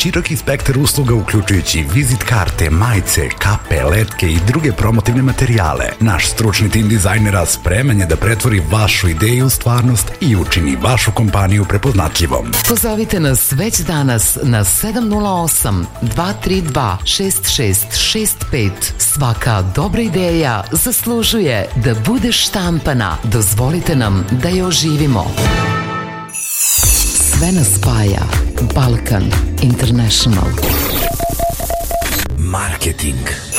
Široki spektar usluga uključujući vizit karte, majice, kape, letke i druge promotivne materijale. Naš stručni tim dizajnera spreman je da pretvori vašu ideju u stvarnost i učini vašu kompaniju prepoznatljivom. Pozovite nas već danas na 708-232-6665. Svaka dobra ideja zaslužuje da bude štampana. Dozvolite nam da je oživimo. Sve nas spaja. Balkan International. Marketing.